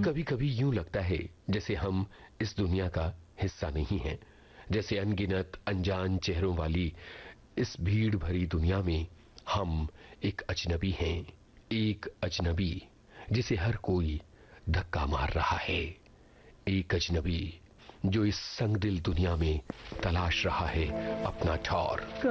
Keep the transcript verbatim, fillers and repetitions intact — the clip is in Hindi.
कभी कभी यूं लगता है जैसे हम इस दुनिया का हिस्सा नहीं हैं, जैसे अनगिनत अनजान चेहरों वाली इस भीड़ भरी दुनिया में हम एक अजनबी हैं, एक अजनबी जिसे हर कोई धक्का मार रहा है, एक अजनबी जो इस संगदिल दुनिया में तलाश रहा है अपना ठौर।